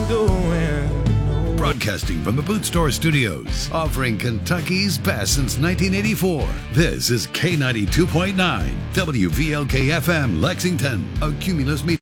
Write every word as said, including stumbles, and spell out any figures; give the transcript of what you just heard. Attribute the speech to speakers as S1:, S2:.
S1: doing.
S2: Broadcasting from the Boot Store Studios, offering Kentucky's best since nineteen eighty-four. This is K ninety-two point nine, W V L K F M, Lexington, a Cumulus Media.